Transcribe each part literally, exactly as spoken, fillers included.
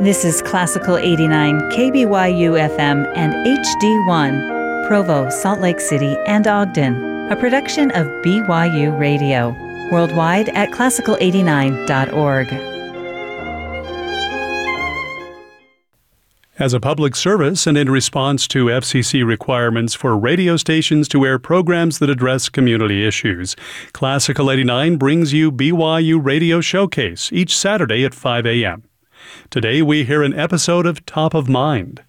This is Classical eighty-nine, K B Y U F M and H D one, Provo, Salt Lake City, and Ogden, a production of B Y U Radio, worldwide at classical eighty-nine dot org. As a public service and in response to F C C requirements for radio stations to air programs that address community issues, Classical eighty-nine brings you B Y U Radio Showcase each Saturday at five a.m. Today we hear an episode of Top of Mind.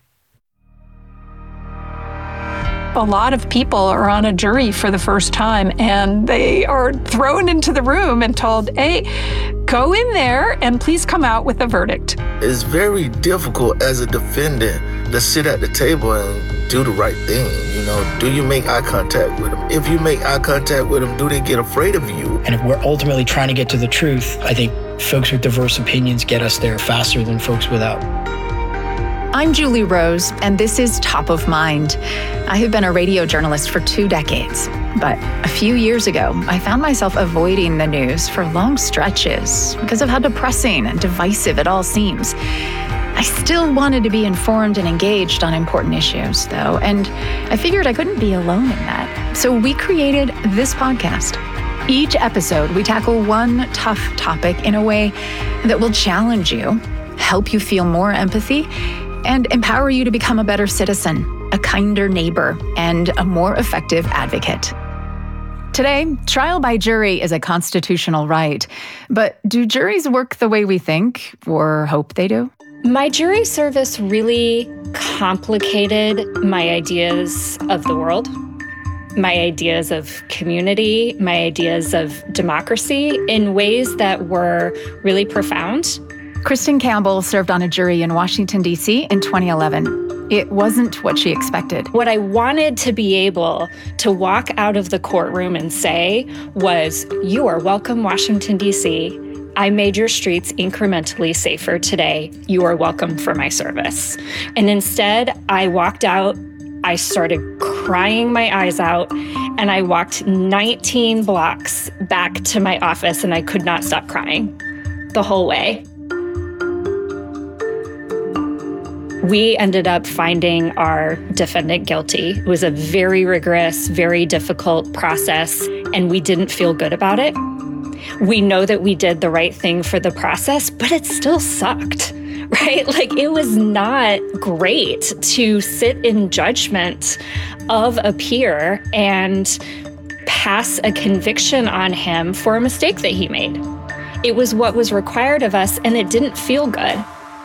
A lot of people are on a jury for the first time, and they are thrown into the room and told, hey, go in there and please come out with a verdict. It's very difficult as a defendant to sit at the table and do the right thing. You know, do you make eye contact with them? If you make eye contact with them, do they get afraid of you? And if we're ultimately trying to get to the truth, I think folks with diverse opinions get us there faster than folks without. I'm Julie Rose, and this is Top of Mind. I have been a radio journalist for two decades, but a few years ago, I found myself avoiding the news for long stretches because of how depressing and divisive it all seems. I still wanted to be informed and engaged on important issues, though, and I figured I couldn't be alone in that. So we created this podcast. Each episode, we tackle one tough topic in a way that will challenge you, help you feel more empathy, and empower you to become a better citizen, a kinder neighbor, and a more effective advocate. Today, trial by jury is a constitutional right, but do juries work the way we think or hope they do? My jury service really complicated my ideas of the world, my ideas of community, my ideas of democracy in ways that were really profound. Kristen Campbell served on a jury in Washington, D C in twenty eleven. It wasn't what she expected. What I wanted to be able to walk out of the courtroom and say was, you are welcome, Washington, D C. I made your streets incrementally safer today. You are welcome for my service. And instead, I walked out, I started crying my eyes out, and I walked nineteen blocks back to my office, and I could not stop crying the whole way. We ended up finding our defendant guilty. It was a very rigorous, very difficult process, and we didn't feel good about it. We know that we did the right thing for the process, but it still sucked, right? Like, it was not great to sit in judgment of a peer and pass a conviction on him for a mistake that he made. It was what was required of us, and it didn't feel good.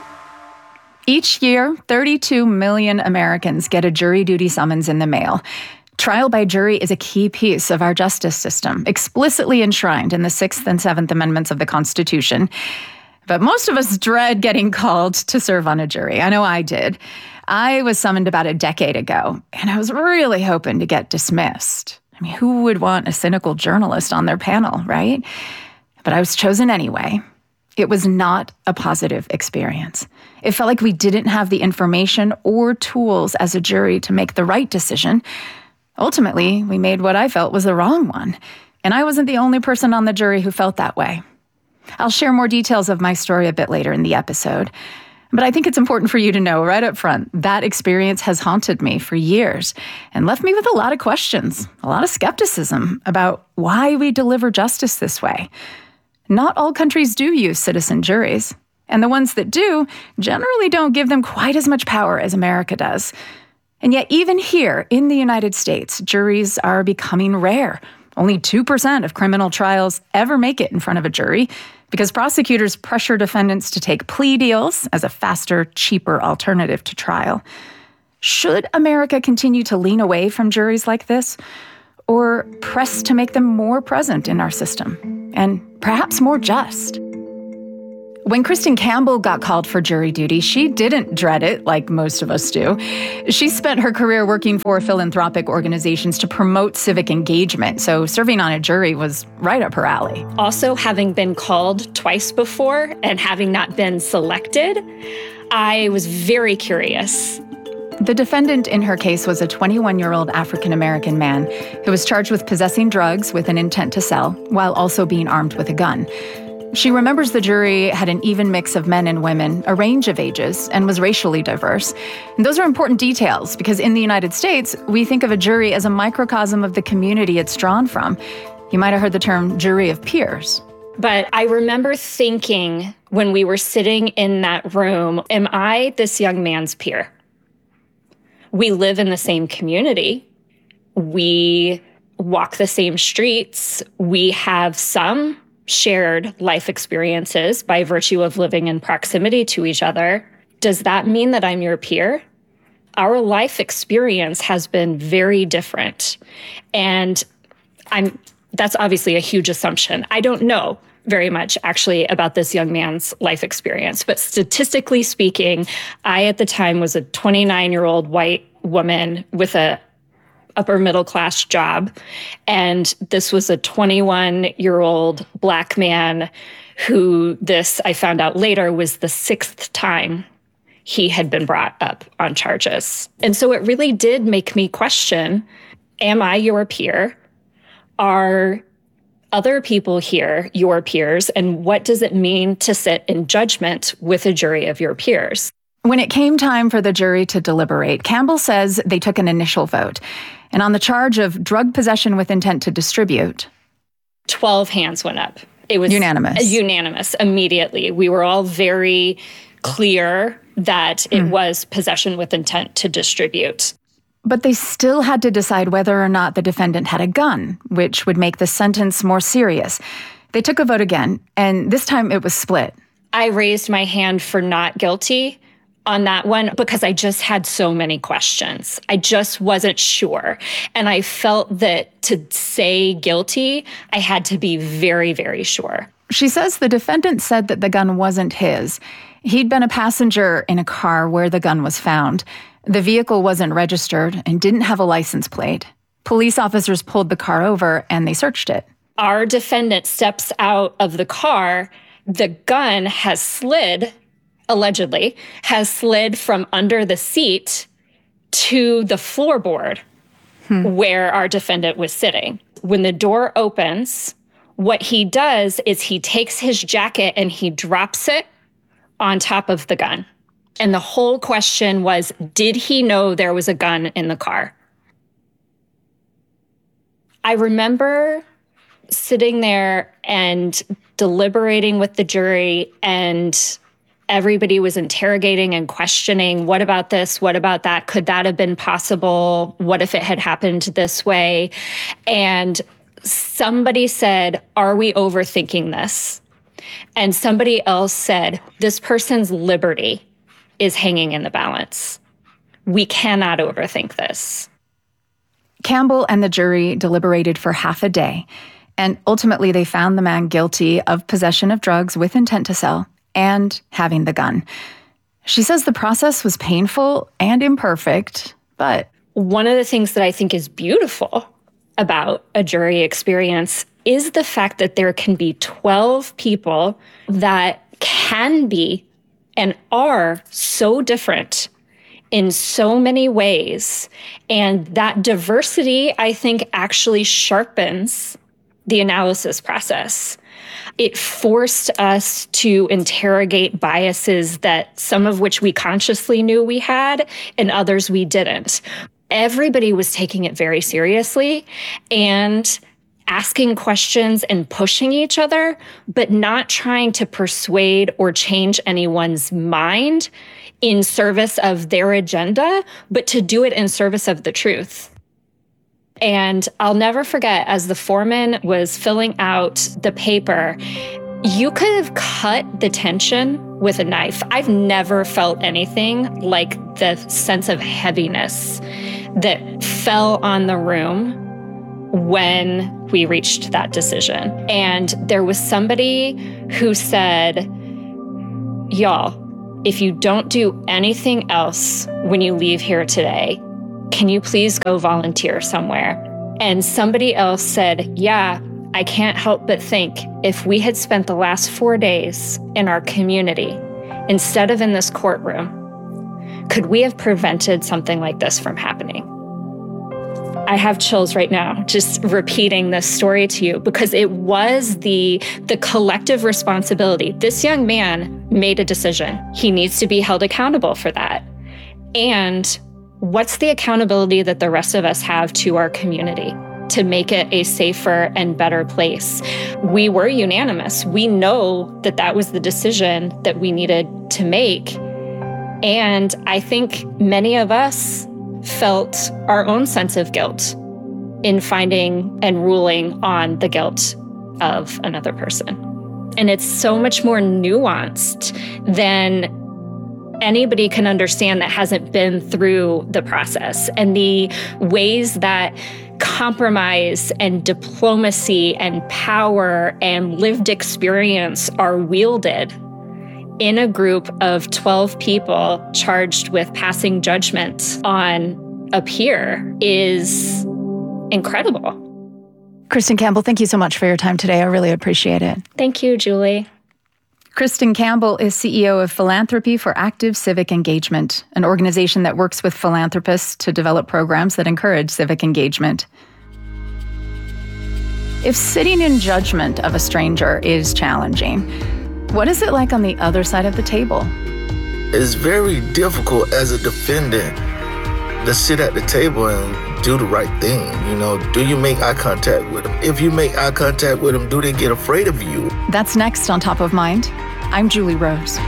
Each year, thirty-two million Americans get a jury duty summons in the mail. Trial by jury is a key piece of our justice system, explicitly enshrined in the Sixth and Seventh Amendments of the Constitution. But most of us dread getting called to serve on a jury. I know I did. I was summoned about a decade ago, and I was really hoping to get dismissed. I mean, who would want a cynical journalist on their panel, right? But I was chosen anyway. It was not a positive experience. It felt like we didn't have the information or tools as a jury to make the right decision. Ultimately, we made what I felt was the wrong one, and I wasn't the only person on the jury who felt that way. I'll share more details of my story a bit later in the episode, but I think it's important for you to know right up front that experience has haunted me for years and left me with a lot of questions, a lot of skepticism about why we deliver justice this way. Not all countries do use citizen juries, and the ones that do generally don't give them quite as much power as America does. And yet, even here in the United States, juries are becoming rare. Only two percent of criminal trials ever make it in front of a jury because prosecutors pressure defendants to take plea deals as a faster, cheaper alternative to trial. Should America continue to lean away from juries like this, or press to make them more present in our system and perhaps more just? When Kristen Campbell got called for jury duty, she didn't dread it like most of us do. She spent her career working for philanthropic organizations to promote civic engagement, so serving on a jury was right up her alley. Also, having been called twice before and having not been selected, I was very curious. The defendant in her case was a twenty-one-year-old African-American man who was charged with possessing drugs with an intent to sell while also being armed with a gun. She remembers the jury had an even mix of men and women, a range of ages, and was racially diverse. And those are important details because in the United States, we think of a jury as a microcosm of the community it's drawn from. You might have heard the term jury of peers. But I remember thinking when we were sitting in that room, am I this young man's peer? We live in the same community. We walk the same streets. We have some shared life experiences by virtue of living in proximity to each other. Does that mean that I'm your peer? Our life experience has been very different. And I'm that's obviously a huge assumption. I don't know very much actually about this young man's life experience, but statistically speaking, I at the time was a twenty-nine-year-old white woman with a upper middle class job. And this was a twenty-one-year-old Black man who this, I found out later, was the sixth time he had been brought up on charges. And so it really did make me question, am I your peer? Are other people here your peers? And what does it mean to sit in judgment with a jury of your peers? When it came time for the jury to deliberate, Campbell says they took an initial vote. And on the charge of drug possession with intent to distribute, twelve hands went up. It was unanimous. Unanimous immediately. We were all very clear that it mm. was possession with intent to distribute. But they still had to decide whether or not the defendant had a gun, which would make the sentence more serious. They took a vote again, and this time it was split. I raised my hand for not guilty on that one because I just had so many questions. I just wasn't sure. And I felt that to say guilty, I had to be very, very sure. She says the defendant said that the gun wasn't his. He'd been a passenger in a car where the gun was found. The vehicle wasn't registered and didn't have a license plate. Police officers pulled the car over and they searched it. Our defendant steps out of the car. The gun has slid, allegedly, has slid from under the seat to the floorboard hmm. where our defendant was sitting. When the door opens, what he does is he takes his jacket and he drops it on top of the gun. And the whole question was, did he know there was a gun in the car? I remember sitting there and deliberating with the jury, and everybody was interrogating and questioning, what about this? What about that? Could that have been possible? What if it had happened this way? And somebody said, are we overthinking this? And somebody else said, this person's liberty is hanging in the balance. We cannot overthink this. Campbell and the jury deliberated for half a day, and ultimately they found the man guilty of possession of drugs with intent to sell and having the gun. She says the process was painful and imperfect, but... One of the things that I think is beautiful about a jury experience is the fact that there can be twelve people that can be and are so different in so many ways. And that diversity, I think, actually sharpens the analysis process. It forced us to interrogate biases that some of which we consciously knew we had and others we didn't. Everybody was taking it very seriously and asking questions and pushing each other, but not trying to persuade or change anyone's mind in service of their agenda, but to do it in service of the truth. And I'll never forget, as the foreman was filling out the paper, you could have cut the tension with a knife. I've never felt anything like the sense of heaviness that fell on the room when we reached that decision. And there was somebody who said, y'all, if you don't do anything else when you leave here today, can you please go volunteer somewhere? And somebody else said, yeah, I can't help but think if we had spent the last four days in our community instead of in this courtroom, could we have prevented something like this from happening? I have chills right now just repeating this story to you because it was the, the collective responsibility. This young man made a decision. He needs to be held accountable for that. And what's the accountability that the rest of us have to our community to make it a safer and better place? We were unanimous. We know that that was the decision that we needed to make. And I think many of us felt our own sense of guilt in finding and ruling on the guilt of another person. And it's so much more nuanced than anybody can understand that hasn't been through the process. And the ways that compromise and diplomacy and power and lived experience are wielded in a group of twelve people charged with passing judgment on a peer is incredible. Kristen Campbell, thank you so much for your time today. I really appreciate it. Thank you, Julie. Kristen Campbell is C E O of Philanthropy for Active Civic Engagement, an organization that works with philanthropists to develop programs that encourage civic engagement. If sitting in judgment of a stranger is challenging, what is it like on the other side of the table? It's very difficult as a defendant to sit at the table and do the right thing. You know, do you make eye contact with them? If you make eye contact with them, do they get afraid of you? That's next on Top of Mind. I'm Julie Rose.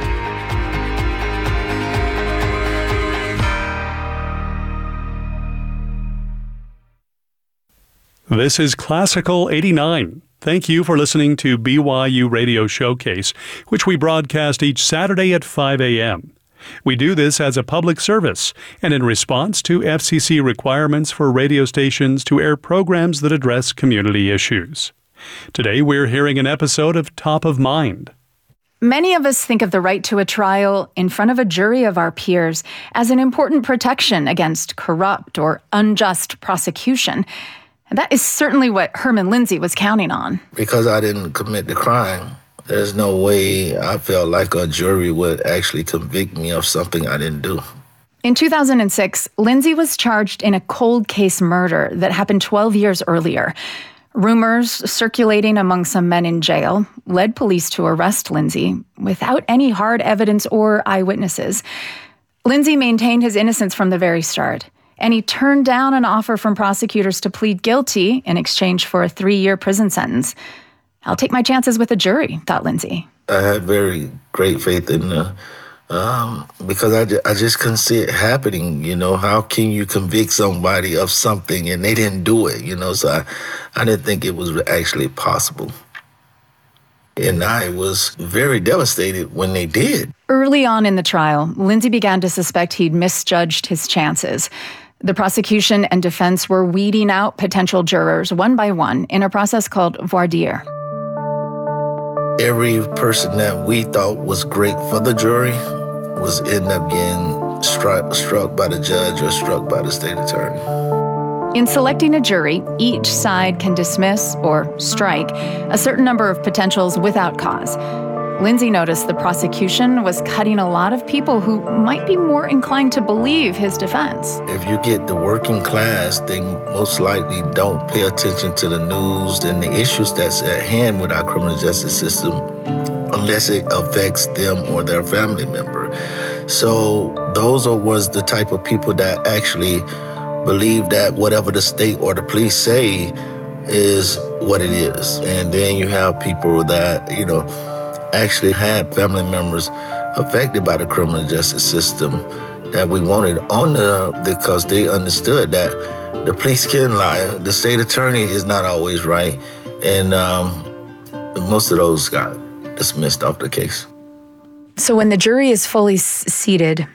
This is Classical eighty-nine. Thank you for listening to B Y U Radio Showcase, which we broadcast each Saturday at five a.m. We do this as a public service and in response to F C C requirements for radio stations to air programs that address community issues. Today we're hearing an episode of Top of Mind. Many of us think of the right to a trial in front of a jury of our peers as an important protection against corrupt or unjust prosecution. And that is certainly what Herman Lindsay was counting on. Because I didn't commit the crime, there's no way I felt like a jury would actually convict me of something I didn't do. In two thousand six, Lindsay was charged in a cold case murder that happened twelve years earlier. Rumors circulating among some men in jail led police to arrest Lindsay without any hard evidence or eyewitnesses. Lindsay maintained his innocence from the very start, and he turned down an offer from prosecutors to plead guilty in exchange for a three-year prison sentence. I'll take my chances with a jury, thought Lindsay. I had very great faith in the, um, because I, ju- I just couldn't see it happening. You know, how can you convict somebody of something and they didn't do it? You know, so I, I didn't think it was actually possible. And I was very devastated when they did. Early on in the trial, Lindsay began to suspect he'd misjudged his chances. The prosecution and defense were weeding out potential jurors one by one in a process called voir dire. Every person that we thought was great for the jury was end up getting struck, struck by the judge or struck by the state attorney. In selecting a jury, each side can dismiss or strike a certain number of potentials without cause. Lindsay noticed the prosecution was cutting a lot of people who might be more inclined to believe his defense. If you get the working class, they most likely don't pay attention to the news and the issues that's at hand with our criminal justice system unless it affects them or their family member. So those are, was the type of people that actually believe that whatever the state or the police say is what it is. And then you have people that, you know, actually had family members affected by the criminal justice system that we wanted on the, because they understood that the police can lie, the state attorney is not always right, and um, most of those got dismissed off the case. So when the jury is fully s- seated,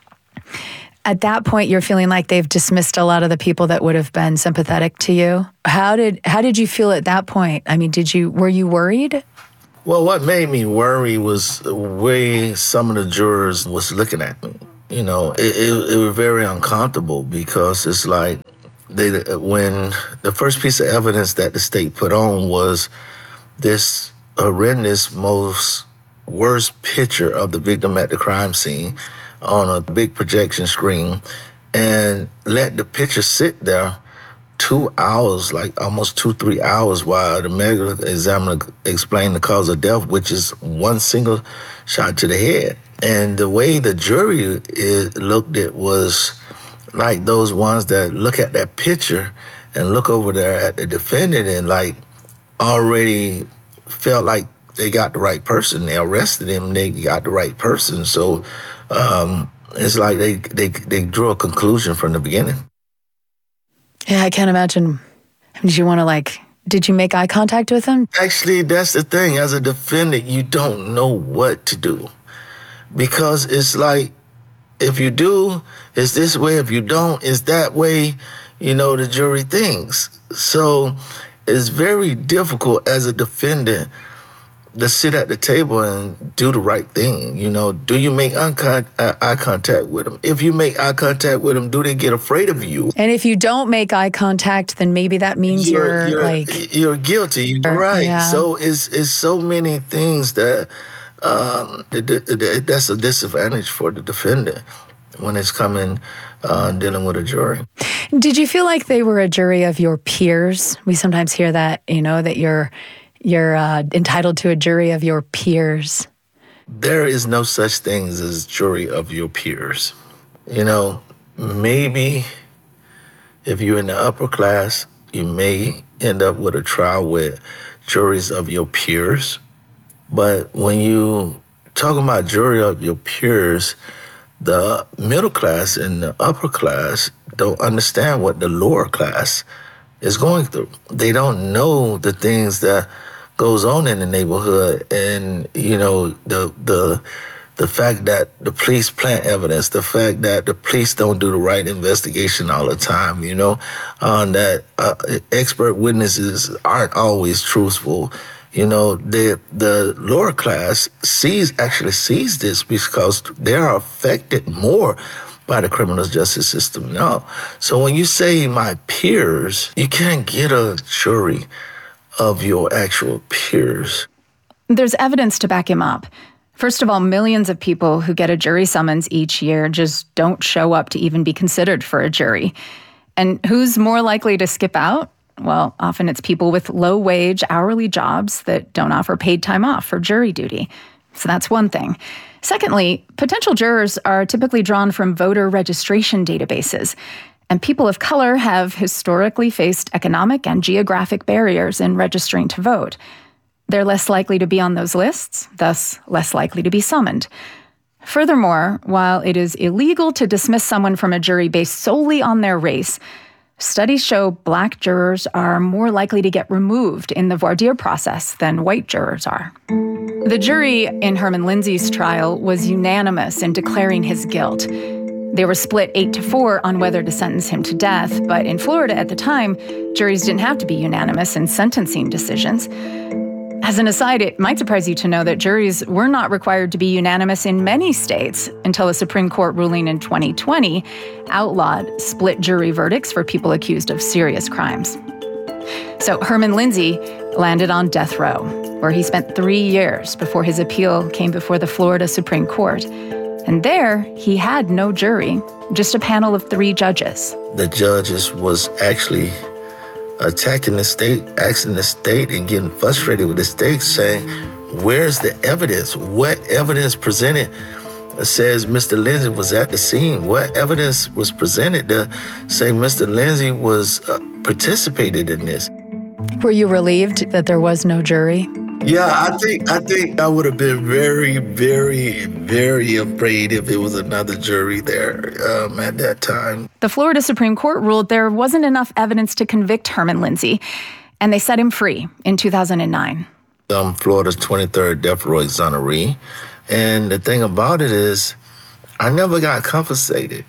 at that point you're feeling like they've dismissed a lot of the people that would have been sympathetic to you. How did how did you feel at that point? I mean, did you were you worried? Well, what made me worry was the way some of the jurors was looking at me. You know, it, it, it was very uncomfortable because it's like they, when the first piece of evidence that the state put on was this horrendous, most worst picture of the victim at the crime scene on a big projection screen, and let the picture sit there two hours, like almost two, three hours, while the medical examiner explained the cause of death, which is one single shot to the head. And the way the jury is, looked at was like those ones that look at that picture and look over there at the defendant and like already felt like they got the right person. They arrested him, they got the right person. So um, it's like they, they, they drew a conclusion from the beginning. Yeah, I can't imagine. Did you want to like, did you make eye contact with him? Actually, that's the thing. As a defendant, you don't know what to do. Because it's like, if you do, it's this way. If you don't, it's that way. You know, the jury thinks. So it's very difficult as a defendant to sit at the table and do the right thing. You know, do you make uncon- uh, eye contact with them? If you make eye contact with them, do they get afraid of you? And if you don't make eye contact, then maybe that means you're, you're, you're like... You're guilty, right. Yeah. So it's, it's so many things that um, that's a disadvantage for the defendant when it's coming uh, dealing with a jury. Did you feel like they were a jury of your peers? We sometimes hear that, you know, that you're you're uh, entitled to a jury of your peers. There is no such thing as a jury of your peers. You know, maybe if you're in the upper class, you may end up with a trial with juries of your peers. But when you talk about jury of your peers, the middle class and the upper class don't understand what the lower class is going through. They don't know the things that goes on in the neighborhood, and you know the the the fact that the police plant evidence, the fact that the police don't do the right investigation all the time, you know, um, that uh, expert witnesses aren't always truthful. You know, the the lower class sees actually sees this because they are affected more by the criminal justice system now. So when you say my peers, you can't get a jury of your actual peers. There's evidence to back him up. First of all, millions of people who get a jury summons each year just don't show up to even be considered for a jury. And who's more likely to skip out? Well, often it's people with low-wage, hourly jobs that don't offer paid time off for jury duty. So that's one thing. Secondly, potential jurors are typically drawn from voter registration databases, and people of color have historically faced economic and geographic barriers in registering to vote. They're less likely to be on those lists, thus less likely to be summoned. Furthermore, while it is illegal to dismiss someone from a jury based solely on their race, studies show Black jurors are more likely to get removed in the voir dire process than white jurors are. The jury in Herman Lindsey's trial was unanimous in declaring his guilt. They were split eight to four on whether to sentence him to death, but in Florida at the time, juries didn't have to be unanimous in sentencing decisions. As an aside, it might surprise you to know that juries were not required to be unanimous in many states until a Supreme Court ruling in twenty twenty outlawed split jury verdicts for people accused of serious crimes. So Herman Lindsey landed on death row, where he spent three years before his appeal came before the Florida Supreme Court. And there, he had no jury, just a panel of three judges. The judges was actually attacking the state, asking the state and getting frustrated with the state, saying, where's the evidence? What evidence presented says Mister Lindsey was at the scene? What evidence was presented to say Mister Lindsey was uh, participated in this? Were you relieved that there was no jury? Yeah, I think I think I would have been very, very, very afraid if it was another jury there um, at that time. The Florida Supreme Court ruled there wasn't enough evidence to convict Herman Lindsey, and they set him free in two thousand nine. I'm Florida's twenty-third death row exoneree, and the thing about it is, I never got compensated.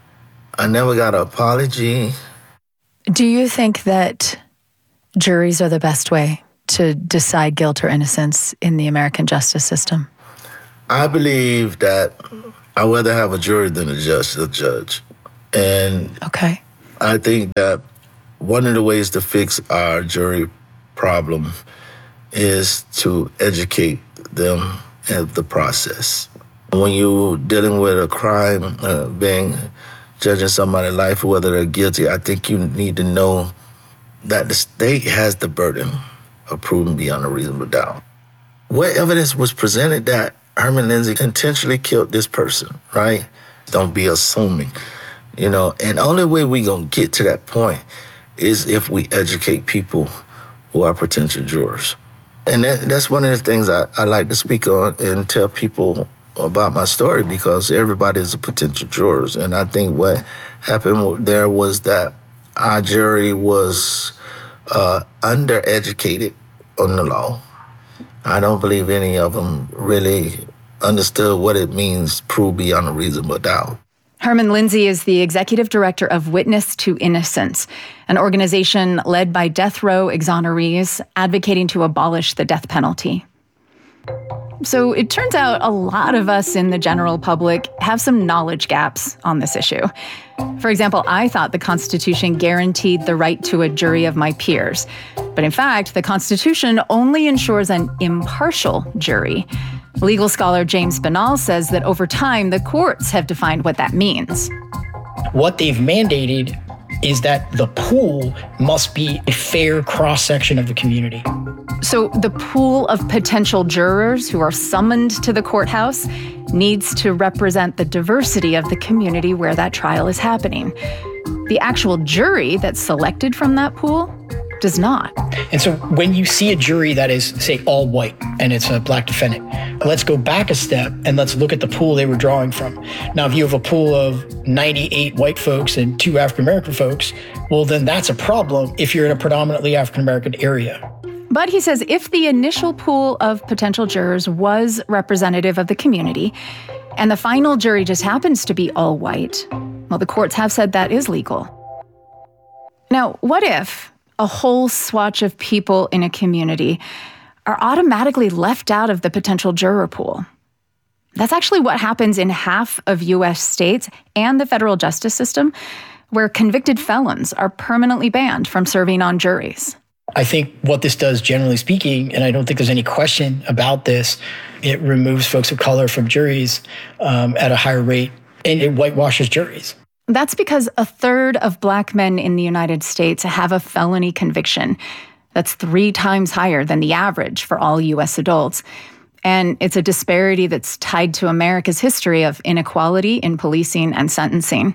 I never got an apology. Do you think that juries are the best way to decide guilt or innocence in the American justice system? I believe that I'd rather have a jury than a judge. A judge. And okay. I think that one of the ways to fix our jury problem is to educate them in the process. When you're dealing with a crime uh, being judging somebody's life, whether they're guilty, I think you need to know that the state has the burden of proving beyond a reasonable doubt. What evidence was presented that Herman Lindsey intentionally killed this person, right? Don't be assuming, you know. And the only way we're going to get to that point is if we educate people who are potential jurors. And that, that's one of the things I, I like to speak on and tell people about my story, because everybody is a potential jurors. And I think what happened there was that our jury was uh, undereducated on the law. I don't believe any of them really understood what it means, prove beyond a reasonable doubt. Herman Lindsey is the executive director of Witness to Innocence, an organization led by death row exonerees advocating to abolish the death penalty. So it turns out a lot of us in the general public have some knowledge gaps on this issue. For example, I thought the Constitution guaranteed the right to a jury of my peers. But in fact, the Constitution only ensures an impartial jury. Legal scholar James Banal says that over time, the courts have defined what that means. What they've mandated is that the pool must be a fair cross-section of the community. So the pool of potential jurors who are summoned to the courthouse needs to represent the diversity of the community where that trial is happening. The actual jury that's selected from that pool does not. And so when you see a jury that is, say, all white and it's a black defendant, let's go back a step and let's look at the pool they were drawing from. Now, if you have a pool of ninety-eight white folks and two African-American folks, well, then that's a problem if you're in a predominantly African-American area. But he says if the initial pool of potential jurors was representative of the community and the final jury just happens to be all white, well, the courts have said that is legal. Now, what if a whole swatch of people in a community are automatically left out of the potential juror pool? That's actually what happens in half of U S states and the federal justice system, where convicted felons are permanently banned from serving on juries. I think what this does, generally speaking, and I don't think there's any question about this, it removes folks of color from juries um, at a higher rate, and it whitewashes juries. That's because a third of black men in the United States have a felony conviction. That's three times higher than the average for all U S adults. And it's a disparity that's tied to America's history of inequality in policing and sentencing.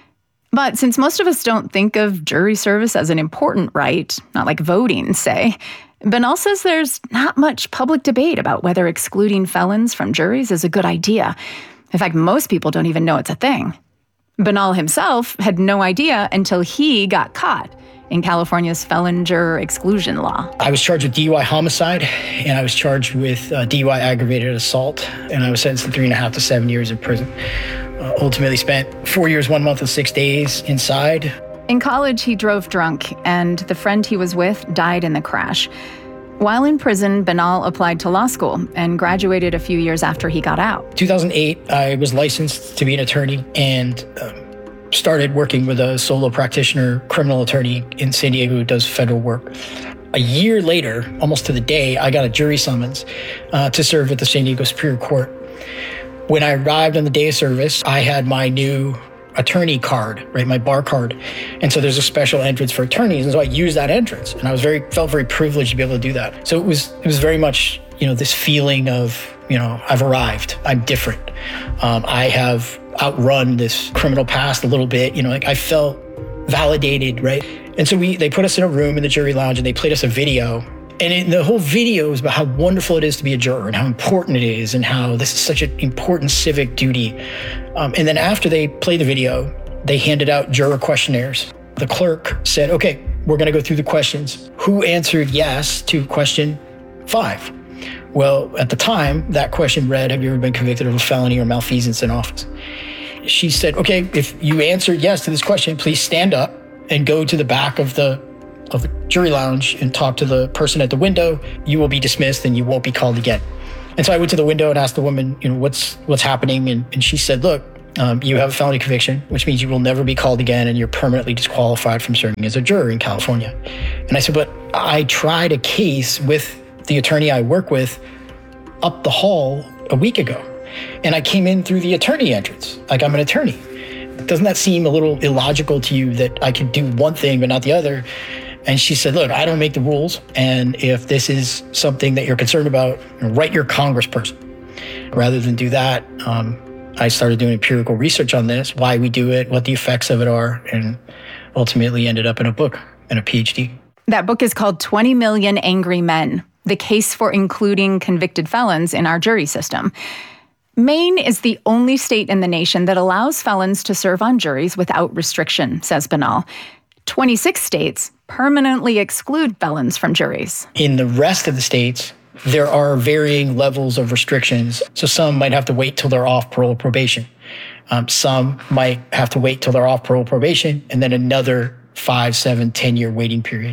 But since most of us don't think of jury service as an important right, not like voting, say, Banal says there's not much public debate about whether excluding felons from juries is a good idea. In fact, most people don't even know it's a thing. Banal himself had no idea until he got caught in California's felon juror exclusion law. I was charged with D U I homicide, and I was charged with uh, D U I aggravated assault, and I was sentenced to three and a half to seven years in prison. Uh, ultimately spent four years, one month, and six days inside. In college, he drove drunk, and the friend he was with died in the crash. While in prison, Banal applied to law school and graduated a few years after he got out. two thousand eight, I was licensed to be an attorney and um, started working with a solo practitioner criminal attorney in San Diego who does federal work. A year later, almost to the day, I got a jury summons uh, to serve at the San Diego Superior Court. When I arrived on the day of service, I had my new attorney card, right, my bar card. And so there's a special entrance for attorneys. And so I used that entrance. And I was very, felt very privileged to be able to do that. So it was, it was very much, you know, this feeling of, you know, I've arrived, I'm different. Um, I have outrun this criminal past a little bit, you know, like I felt validated, right? And so we, they put us in a room in the jury lounge and they played us a video. And it, the whole video is about how wonderful it is to be a juror and how important it is and how this is such an important civic duty. Um, and then after they played the video, they handed out juror questionnaires. The clerk said, okay, we're going to go through the questions. Who answered yes to question five? Well, at the time, that question read, have you ever been convicted of a felony or malfeasance in office? She said, okay, if you answered yes to this question, please stand up and go to the back of the of the jury lounge and talk to the person at the window. You will be dismissed and you won't be called again. And so I went to the window and asked the woman, you know, what's what's happening? And, and she said, look, um, you have a felony conviction, which means you will never be called again and you're permanently disqualified from serving as a juror in California. And I said, but I tried a case with the attorney I work with up the hall a week ago. And I came in through the attorney entrance, like I'm an attorney. doesn't that seem a little illogical to you that I could do one thing but not the other? And she said, look, I don't make the rules. And if this is something that you're concerned about, write your congressperson. Rather than do that, um, I started doing empirical research on this, why we do it, what the effects of it are, and ultimately ended up in a book and a PhD. That book is called twenty million Angry Men, The Case for Including Convicted Felons in Our Jury System. Maine is the only state in the nation that allows felons to serve on juries without restriction, says Banal. twenty-six states permanently exclude felons from juries. In the rest of the states, there are varying levels of restrictions. So some might have to wait till they're off parole or probation. Um, some might have to wait till they're off parole or probation, and then another five, seven, ten-year waiting period.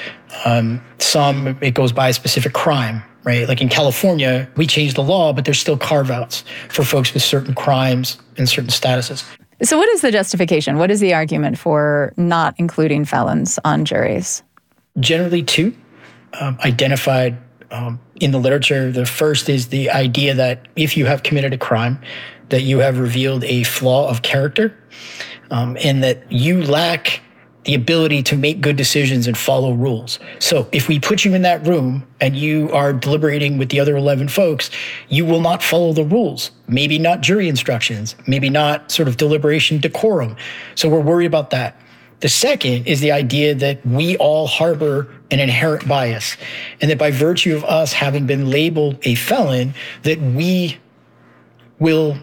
Um, some, it goes by a specific crime, right? Like in California, we changed the law, but there's still carve-outs for folks with certain crimes and certain statuses. So what is the justification? What is the argument for not including felons on juries? Generally two, um, identified um, in the literature. The first is the idea that if you have committed a crime, that you have revealed a flaw of character, um, and that you lack the ability to make good decisions and follow rules. So if we put you in that room and you are deliberating with the other eleven folks, you will not follow the rules. Maybe not jury instructions, maybe not sort of deliberation decorum. So we're worried about that. The second is the idea that we all harbor an inherent bias, and that by virtue of us having been labeled a felon, that we will,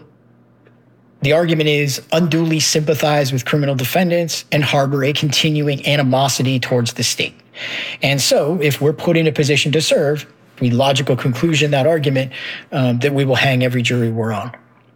the argument is, unduly sympathize with criminal defendants and harbor a continuing animosity towards the state. And so if we're put in a position to serve, the logical conclusion, that argument, um, that we will hang every jury we're on.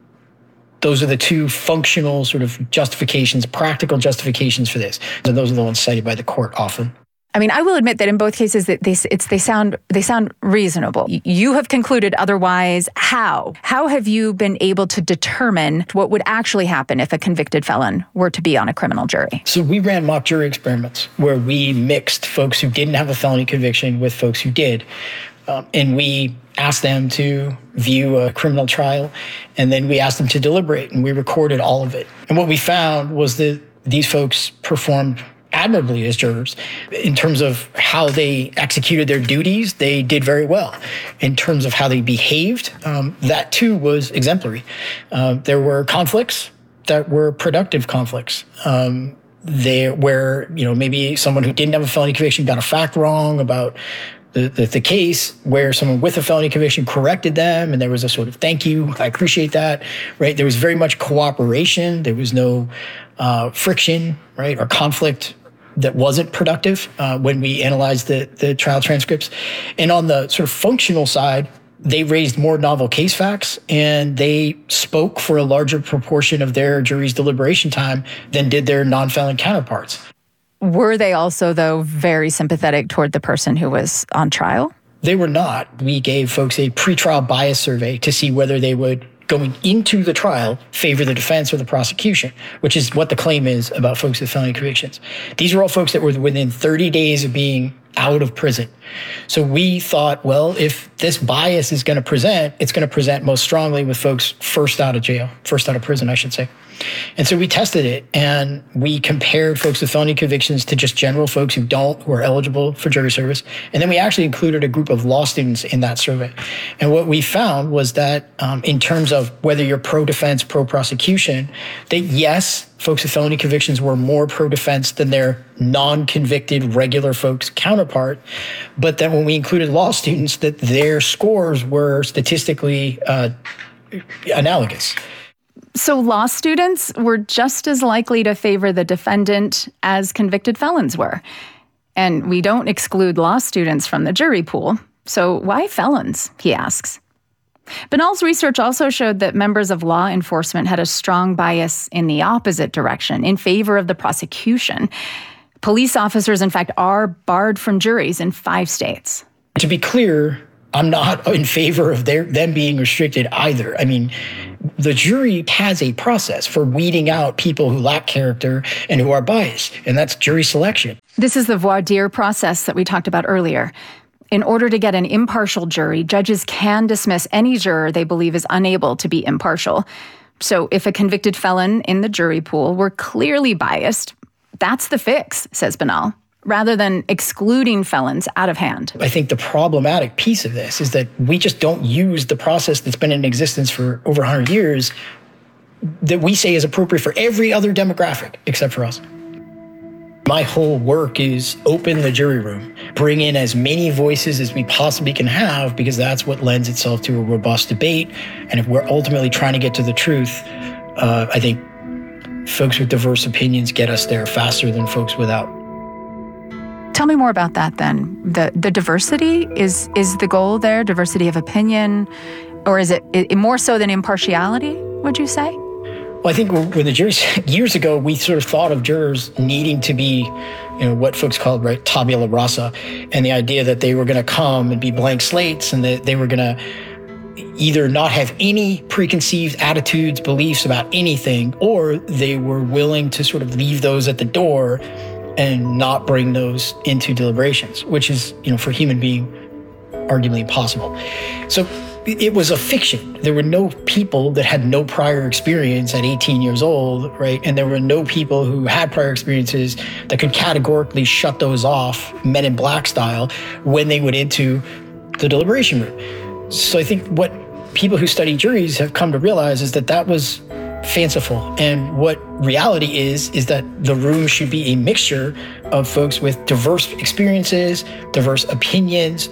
Those are the two functional sort of justifications, practical justifications for this. And those are the ones cited by the court often. I mean, I will admit that in both cases, that they it's they sound they sound reasonable. You have concluded otherwise. How? How have you been able to determine what would actually happen if a convicted felon were to be on a criminal jury? So we ran mock jury experiments where we mixed folks who didn't have a felony conviction with folks who did. Um, and we asked them to view a criminal trial, and then we asked them to deliberate, and we recorded all of it. And what we found was that these folks performed admirably as jurors. In terms of how they executed their duties, they did very well. In terms of how they behaved, um, that too was exemplary. Uh, there were conflicts that were productive conflicts. Um, they, where, you know, maybe someone who didn't have a felony conviction got a fact wrong about The, the, the case, where someone with a felony conviction corrected them, and there was a sort of thank you, I appreciate that, right? There was very much cooperation. There was no uh, friction, right, or conflict that wasn't productive uh, when we analyzed the, the trial transcripts. And on the sort of functional side, they raised more novel case facts, and they spoke for a larger proportion of their jury's deliberation time than did their non-felon counterparts. Were they also, though, very sympathetic toward the person who was on trial? They were not. We gave folks a pretrial bias survey to see whether they would, going into the trial, favor the defense or the prosecution, which is what the claim is about folks with felony convictions. These are all folks that were within thirty days of being out of prison. So we thought, well, if this bias is going to present, it's going to present most strongly with folks first out of jail, first out of prison, I should say. And so we tested it, and we compared folks with felony convictions to just general folks who don't, who are eligible for jury service. And then we actually included a group of law students in that survey. And what we found was that um, in terms of whether you're pro-defense, pro-prosecution, that yes, folks with felony convictions were more pro-defense than their non-convicted regular folks counterpart, but that when we included law students, that their scores were statistically uh, analogous. So law students were just as likely to favor the defendant as convicted felons were. And we don't exclude law students from the jury pool. So why felons, he asks. Banal's research also showed that members of law enforcement had a strong bias in the opposite direction, in favor of the prosecution. Police officers, in fact, are barred from juries in five states. To be clear, I'm not in favor of their, them being restricted either. I mean, the jury has a process for weeding out people who lack character and who are biased, and that's jury selection. This is the voir dire process that we talked about earlier. In order to get an impartial jury, judges can dismiss any juror they believe is unable to be impartial. So if a convicted felon in the jury pool were clearly biased, that's the fix, says Banal, rather than excluding felons out of hand. I think the problematic piece of this is that we just don't use the process that's been in existence for over one hundred years that we say is appropriate for every other demographic except for us. My whole work is open the jury room, bring in as many voices as we possibly can have, because that's what lends itself to a robust debate. And if we're ultimately trying to get to the truth, uh, I think folks with diverse opinions get us there faster than folks without. Tell me more about that then. The the diversity is is the goal there, diversity of opinion, or is it, it more so than impartiality, would you say? Well, I think when the juries, years ago, we sort of thought of jurors needing to be, you know, what folks called, right, tabula rasa, and the idea that they were going to come and be blank slates and that they were going to either not have any preconceived attitudes, beliefs about anything, or they were willing to sort of leave those at the door and not bring those into deliberations, which is, you know, for a human being, arguably impossible. So it was a fiction. There were no people that had no prior experience at eighteen years old, right? And there were no people who had prior experiences that could categorically shut those off, Men in Black style, when they went into the deliberation room. So I think what people who study juries have come to realize is that that was fanciful. And what reality is, is that the room should be a mixture of folks with diverse experiences, diverse opinions,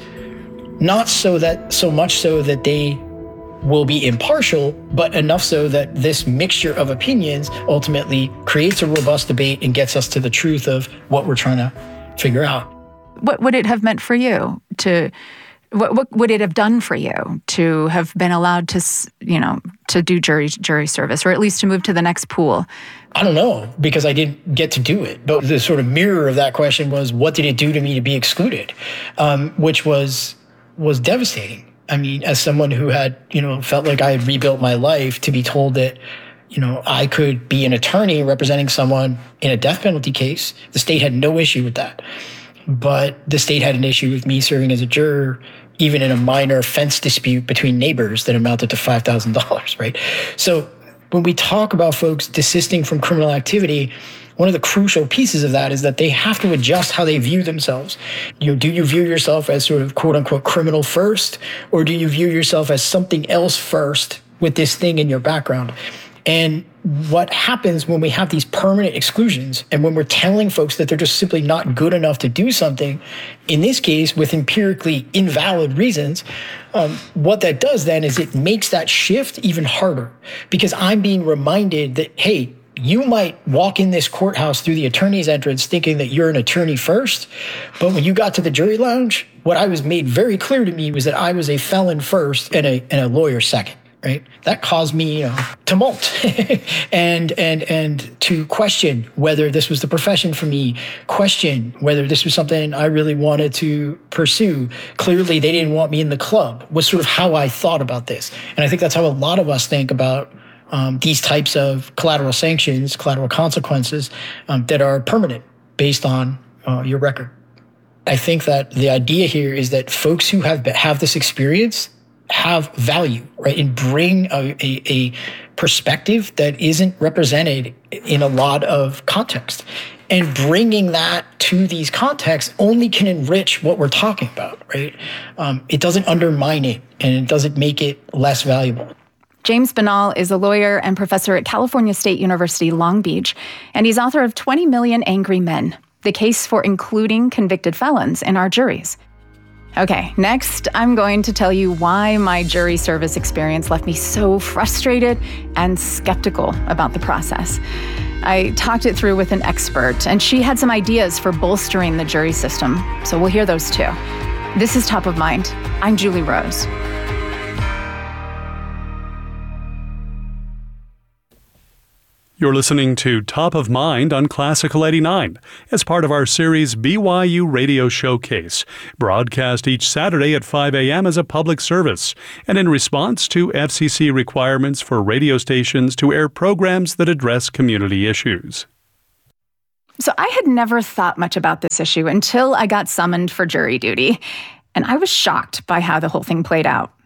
not so that so much so that they will be impartial, but enough so that this mixture of opinions ultimately creates a robust debate and gets us to the truth of what we're trying to figure out. What would it have meant for you to, what, what would it have done for you to have been allowed to, you know, to do jury jury service, or at least to move to the next pool? I don't know, because I didn't get to do it. But the sort of mirror of that question was, what did it do to me to be excluded? Um, which was was devastating. I mean, as someone who had, you know, felt like I had rebuilt my life, to be told that, you know, I could be an attorney representing someone in a death penalty case. The state had no issue with that. But the state had an issue with me serving as a juror, even in a minor fence dispute between neighbors that amounted to five thousand dollars, right? So when we talk about folks desisting from criminal activity, one of the crucial pieces of that is that they have to adjust how they view themselves. You know, do you view yourself as sort of quote unquote criminal first, or do you view yourself as something else first with this thing in your background? And what happens when we have these permanent exclusions and when we're telling folks that they're just simply not good enough to do something, in this case with empirically invalid reasons, um, what that does then is it makes that shift even harder, because I'm being reminded that, hey, you might walk in this courthouse through the attorney's entrance thinking that you're an attorney first, but when you got to the jury lounge, what I was made very clear to me was that I was a felon first and a and a lawyer second, right? That caused me, you know, tumult and and and to question whether this was the profession for me, question whether this was something I really wanted to pursue. Clearly, they didn't want me in the club, was sort of how I thought about this. And I think that's how a lot of us think about Um, these types of collateral sanctions, collateral consequences um, that are permanent based on uh, your record. I think that the idea here is that folks who have have this experience have value, right, and bring a, a, a perspective that isn't represented in a lot of context. And bringing that to these contexts only can enrich what we're talking about, right? Um, it doesn't undermine it, and it doesn't make it less valuable. James Banal is a lawyer and professor at California State University, Long Beach, and he's author of twenty million Angry Men, the case for including convicted felons in our juries. Okay, next, I'm going to tell you why my jury service experience left me so frustrated and skeptical about the process. I talked it through with an expert, and she had some ideas for bolstering the jury system, so we'll hear those too. This is Top of Mind. I'm Julie Rose. You're listening to Top of Mind on Classical eighty-nine as part of our series B Y U Radio Showcase, broadcast each Saturday at five a.m. as a public service and in response to F C C requirements for radio stations to air programs that address community issues. So I had never thought much about this issue until I got summoned for jury duty, and I was shocked by how the whole thing played out.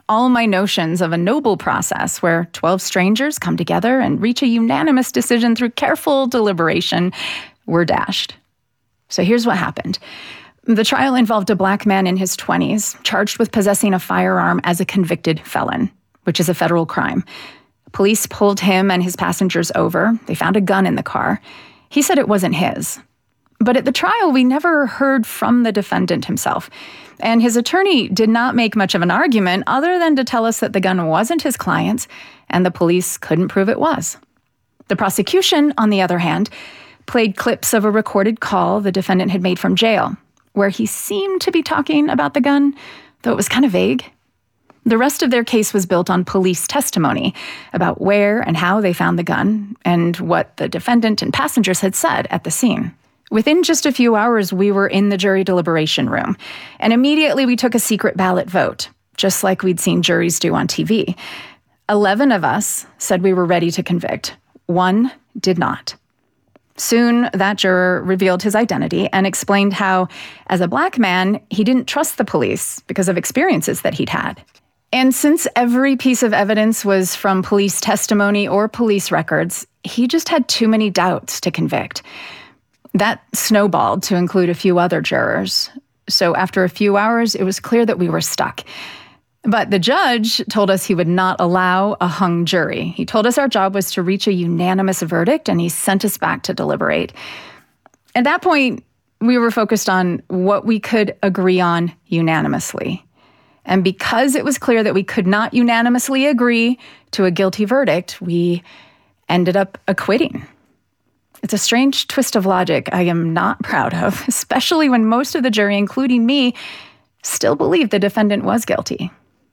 All my notions of a noble process where twelve strangers come together and reach a unanimous decision through careful deliberation were dashed. So here's what happened. The trial involved a black man in his twenties, charged with possessing a firearm as a convicted felon, which is a federal crime. Police pulled him and his passengers over. They found a gun in the car. He said it wasn't his. But at the trial, we never heard from the defendant himself. And his attorney did not make much of an argument other than to tell us that the gun wasn't his client's and the police couldn't prove it was. The prosecution, on the other hand, played clips of a recorded call the defendant had made from jail, where he seemed to be talking about the gun, though it was kind of vague. The rest of their case was built on police testimony about where and how they found the gun and what the defendant and passengers had said at the scene. Within just a few hours, we were in the jury deliberation room, and immediately we took a secret ballot vote, just like we'd seen juries do on T V. Eleven of us said we were ready to convict. One did not. Soon, that juror revealed his identity and explained how, as a black man, he didn't trust the police because of experiences that he'd had. And since every piece of evidence was from police testimony or police records, he just had too many doubts to convict. That snowballed to include a few other jurors. So after a few hours, it was clear that we were stuck. But the judge told us he would not allow a hung jury. He told us our job was to reach a unanimous verdict, and he sent us back to deliberate. At that point, we were focused on what we could agree on unanimously. And because it was clear that we could not unanimously agree to a guilty verdict, we ended up acquitting. It's a strange twist of logic I am not proud of, especially when most of the jury, including me, still believed the defendant was guilty.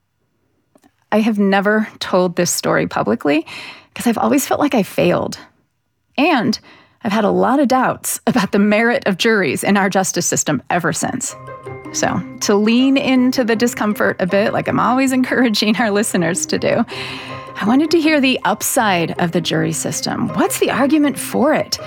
I have never told this story publicly because I've always felt like I failed. And I've had a lot of doubts about the merit of juries in our justice system ever since. So, to lean into the discomfort a bit, like I'm always encouraging our listeners to do, I wanted to hear the upside of the jury system. What's the argument for it?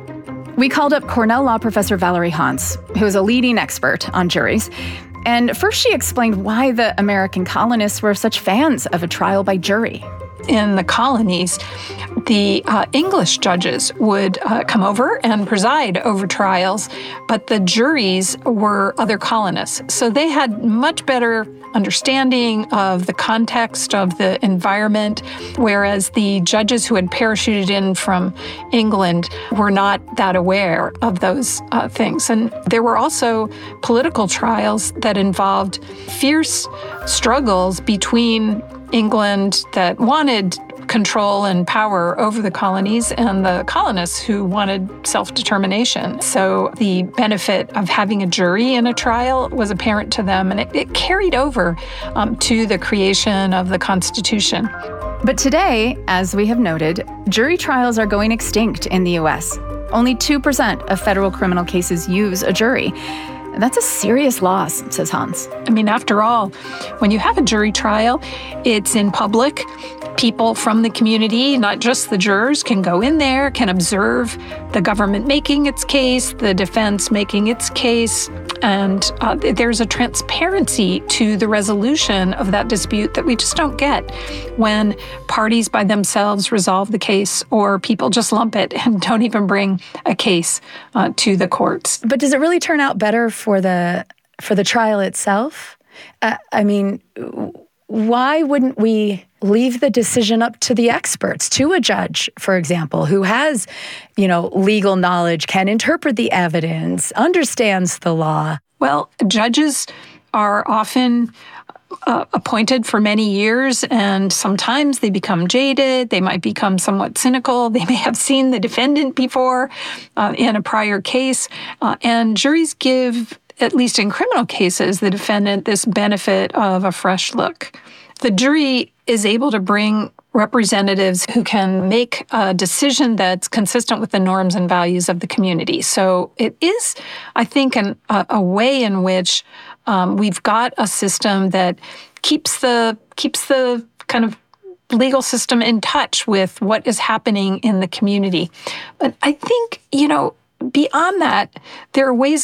We called up Cornell Law Professor Valerie Hantz, who is a leading expert on juries. And first she explained why the American colonists were such fans of a trial by jury. In the colonies, the uh, English judges would uh, come over and preside over trials, but the juries were other colonists. So they had much better understanding of the context of the environment, whereas the judges who had parachuted in from England were not that aware of those uh, things. And there were also political trials that involved fierce struggles between England that wanted control and power over the colonies and the colonists who wanted self-determination. So the benefit of having a jury in a trial was apparent to them, and it, it carried over um, to the creation of the Constitution. But today, as we have noted, jury trials are going extinct in the U S. Only two percent of federal criminal cases use a jury. That's a serious loss, says Hantz. I mean, after all, when you have a jury trial, it's in public. People from the community, not just the jurors, can go in there, can observe the government making its case, the defense making its case, and uh, there's a transparency to the resolution of that dispute that we just don't get when parties by themselves resolve the case or people just lump it and don't even bring a case uh, to the courts. But does it really turn out better for the for the trial itself? Uh, I mean, why wouldn't we leave the decision up to the experts, to a judge, for example, who has, you know, legal knowledge, can interpret the evidence, understands the law? Well, judges are often uh, appointed for many years, and sometimes they become jaded. They might become somewhat cynical. They may have seen the defendant before uh, in a prior case, uh, and juries give, at least in criminal cases, the defendant this benefit of a fresh look. The jury is able to bring representatives who can make a decision that's consistent with the norms and values of the community. So it is, I think, an, a, a way in which um, we've got a system that keeps the keeps the kind of legal system in touch with what is happening in the community. But I think, you know, beyond that, there are ways